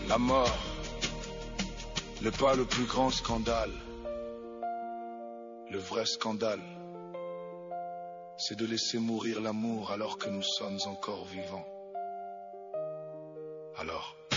La mort n'est pas le plus grand scandale. Le vrai scandale, c'est de laisser mourir l'amour alors que nous sommes encore vivants. Alors